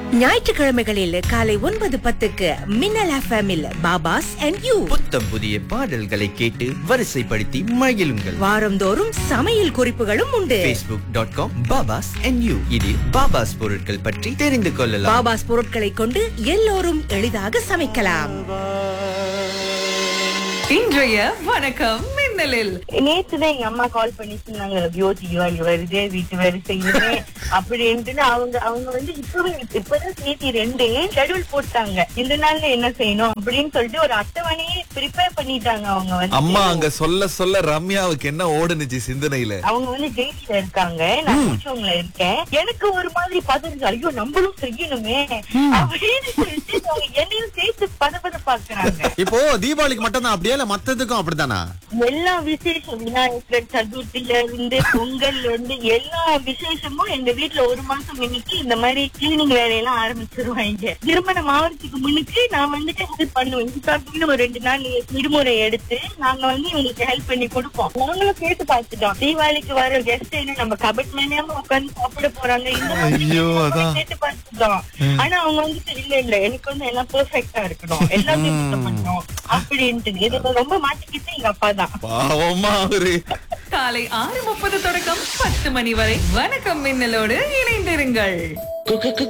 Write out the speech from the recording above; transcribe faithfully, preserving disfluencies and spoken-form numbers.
ஞாயிற்றுக்கிழமைகளில் காலை ஒன்பது பத்துக்கு மின்னல் எஃப்எம்மில் பாபாஸ் அண்ட் யூ. புத்தம் புதிய பாடல்களை கேட்டு வரிசைப்படுத்தி மகிழுங்கள். வாரந்தோறும் சமையல் குறிப்புகளும் உண்டு. facebook டாட் காம் பாபாஸ் அண்ட் யூ இதில் பாபாஸ் பொருட்கள் பற்றி தெரிந்து கொள்ளலாம். பாபாஸ் பொருட்களை கொண்டு எல்லோரும் எளிதாக சமைக்கலாம். இன்றைய வணக்கம் மின்னலில் நேத்துதான் எங்க அம்மா கால் பண்ணி சொன்னாங்க, ஜோதி தீபாவளி வருது, வீட்டு வேலை செய்யுமே அப்படின்ட்டு. அவங்க அவங்க வந்து இப்பவே இப்பதான் சேர்த்தி ரெண்டு ஷெட்யூல் போட்டாங்க, இந்த நாள்ல என்ன செய்யணும் அப்படின்னு சொல்லிட்டு ஒரு அட்டவணையே ப்ரிப்பேர் பண்ணிட்டாங்க. அவங்க வந்து அம்மா அங்க சொல்ல சொல்ல ரம்யாவுக்கு என்ன ஓடுனுச்சு சிந்தனையில. அவங்க வந்து ஜெயில இருக்காங்க, நான் கூச்சவங்கள இருக்கேன். எனக்கு ஒரு மாதிரி பதறது, ஐயோ நம்மளும் செய்யணுமே அப்படின்னு சொல்லிட்டு அவங்க என்னையும் சேர்த்து பத பத பாக்குறாங்க. இப்போ தீபாவளிக்கு மட்டும் தான் அப்படியே, மத்ததுக்கும் அப்படித்தானா? எல்லா விசேஷம், விநாயகர் சதுர்த்தில இருந்து பொங்கல் வந்து எல்லா விசேஷமும் எங்க வீட்டுல ஒரு மாசம் இன்னைக்கு இந்த மாதிரி கிளீனிங் வேலையெல்லாம் ஆரம்பிச்சிருவாங்க. திருமணம் ஆவறதுக்கு முன்னுக்கு நான் வந்துட்டு ஹெல்ப் பண்ணுவேன். இதுக்காக ஒரு ரெண்டு நாள் விடுமுறை எடுத்து நாங்க வந்து இவங்களுக்கு ஹெல்ப் பண்ணி கொடுப்போம். நாங்களும் கேட்டு பார்த்துட்டோம், தீபாவளிக்கு வர கெஸ்ட் என்ன நம்ம கபட் மேனியாம உட்காந்து சாப்பிட போறாங்க, இந்த மாதிரி கேட்டு பார்த்துட்டோம். ஆனா அவங்க வந்துட்டு இல்ல இல்ல எனக்கு வந்து எல்லாம் பெர்ஃபெக்டா இருக்கணும், எல்லாத்தையும் சுத்தம் பண்ணணும் அப்படின்ட்டு. இதுல ரொம்ப மாட்டிக்கிட்டு எங்க அப்பா தான். பாவமா அவரு. காலை ஆறு முப்பது தொடக்கம் பத்து மணி வரை வணக்கம் மின்னலோடு இணைந்திருங்கள்.